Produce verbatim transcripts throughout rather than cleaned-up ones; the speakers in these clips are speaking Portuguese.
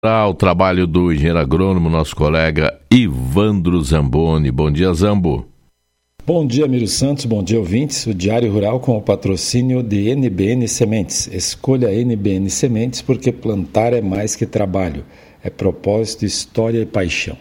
O trabalho do engenheiro agrônomo, nosso colega Ivandro Zamboni. Bom dia, Zambo. Bom dia, Miro Santos. Bom dia, ouvintes. O Diário Rural com o patrocínio de N B N Sementes. Escolha N B N Sementes porque plantar é mais que trabalho. É propósito, história e paixão.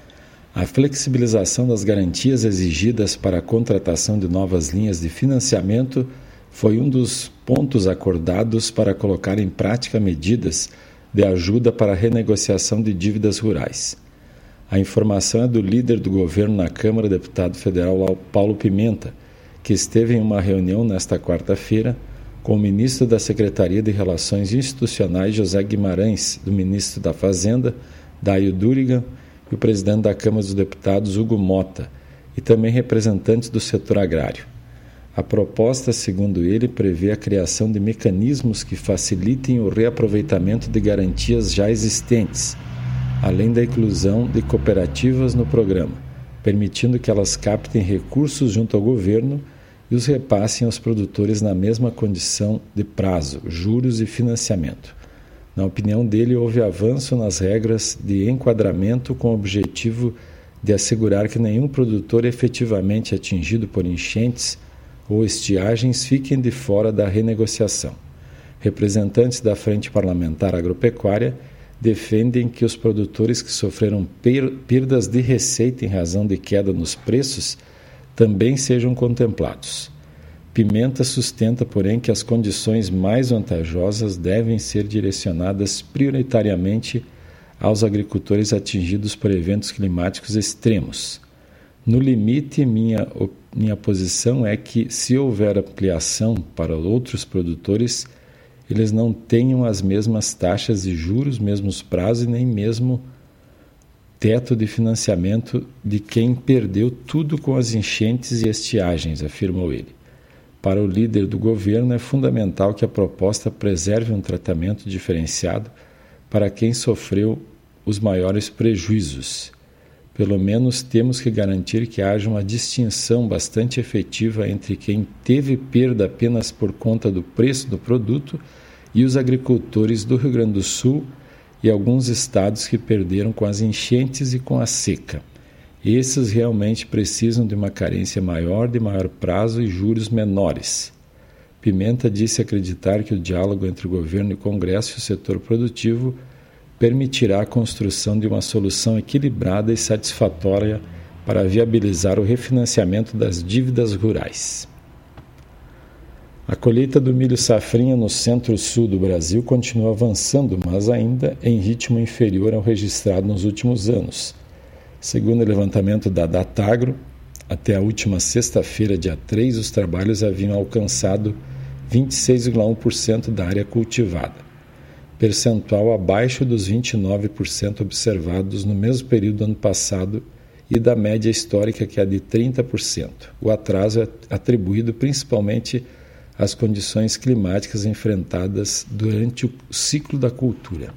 A flexibilização das garantias exigidas para a contratação de novas linhas de financiamento foi um dos pontos acordados para colocar em prática medidas de ajuda para a renegociação de dívidas rurais. A informação é do líder do governo na Câmara, deputado federal Paulo Pimenta, que esteve em uma reunião nesta quarta-feira com o ministro da Secretaria de Relações Institucionais, José Guimarães, do ministro da Fazenda, Daio Durigan, e o presidente da Câmara dos Deputados, Hugo Mota, e também representantes do setor agrário. A proposta, segundo ele, prevê a criação de mecanismos que facilitem o reaproveitamento de garantias já existentes, além da inclusão de cooperativas no programa, permitindo que elas captem recursos junto ao governo e os repassem aos produtores na mesma condição de prazo, juros e financiamento. Na opinião dele, houve avanço nas regras de enquadramento com o objetivo de assegurar que nenhum produtor efetivamente atingido por enchentes ou estiagens fiquem de fora da renegociação. Representantes da Frente Parlamentar Agropecuária defendem que os produtores que sofreram per- perdas de receita em razão de queda nos preços também sejam contemplados. Pimenta sustenta, porém, que as condições mais vantajosas devem ser direcionadas prioritariamente aos agricultores atingidos por eventos climáticos extremos. No limite, minha, minha posição é que, se houver ampliação para outros produtores, eles não tenham as mesmas taxas de juros, mesmos prazos e nem mesmo teto de financiamento de quem perdeu tudo com as enchentes e estiagens, afirmou ele. Para o líder do governo, é fundamental que a proposta preserve um tratamento diferenciado para quem sofreu os maiores prejuízos. Pelo menos temos que garantir que haja uma distinção bastante efetiva entre quem teve perda apenas por conta do preço do produto e os agricultores do Rio Grande do Sul e alguns estados que perderam com as enchentes e com a seca. Esses realmente precisam de uma carência maior, de maior prazo e juros menores. Pimenta disse acreditar que o diálogo entre o governo e o Congresso e o setor produtivo permitirá a construção de uma solução equilibrada e satisfatória para viabilizar o refinanciamento das dívidas rurais. A colheita do milho safrinha no centro-sul do Brasil continua avançando, mas ainda em ritmo inferior ao registrado nos últimos anos. Segundo o levantamento da Datagro, até a última sexta-feira, dia três, os trabalhos haviam alcançado vinte e seis vírgula um por cento da área cultivada, percentual abaixo dos vinte e nove por cento observados no mesmo período do ano passado e da média histórica, que é de trinta por cento. O atraso é atribuído principalmente às condições climáticas enfrentadas durante o ciclo da cultura.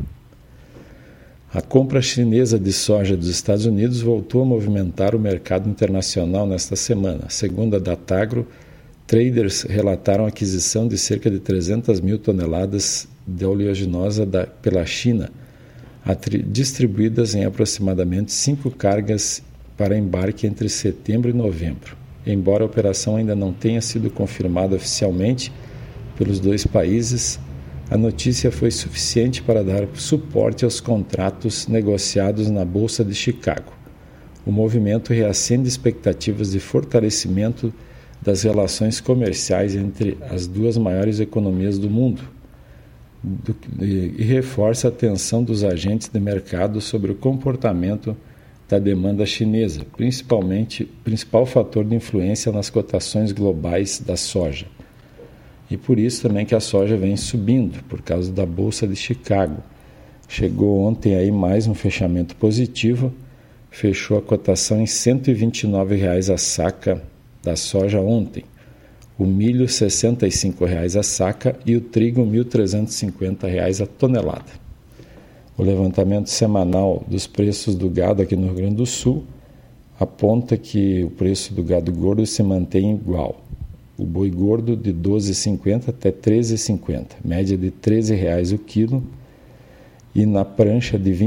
A compra chinesa de soja dos Estados Unidos voltou a movimentar o mercado internacional nesta semana. Segundo a Datagro, traders relataram a aquisição de cerca de trezentas mil toneladas de oleaginosa da, pela China, atri, distribuídas em aproximadamente cinco cargas para embarque entre setembro e novembro. Embora a operação ainda não tenha sido confirmada oficialmente pelos dois países, a notícia foi suficiente para dar suporte aos contratos negociados na Bolsa de Chicago. O movimento reacende expectativas de fortalecimento das relações comerciais entre as duas maiores economias do mundo do, e, e reforça a atenção dos agentes de mercado sobre o comportamento da demanda chinesa, principalmente principal fator de influência nas cotações globais da soja. E por isso também que a soja vem subindo, por causa da Bolsa de Chicago. Chegou ontem aí mais um fechamento positivo, fechou a cotação em cento e vinte e nove reais a saca da soja ontem, o milho sessenta e cinco reais a saca e o trigo mil trezentos e cinquenta reais a tonelada. O levantamento semanal dos preços do gado aqui no Rio Grande do Sul aponta que o preço do gado gordo se mantém igual. O boi gordo de doze reais e cinquenta centavos até treze reais e cinquenta centavos, média de treze reais o quilo, e na prancha de